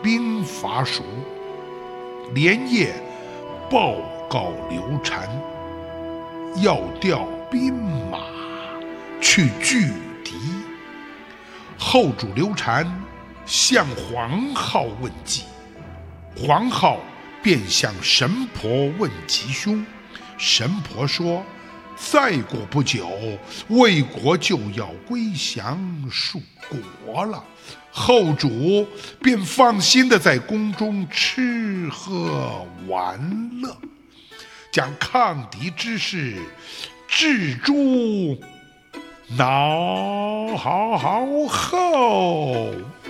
兵伐蜀，连夜报告刘禅，要调兵马去拒敌。后主刘禅向黄皓问计，黄皓便向神婆问吉凶。神婆说，再过不久，魏国就要归降蜀国了。后主便放心地在宫中吃喝玩乐，将抗敌之事置诸脑后。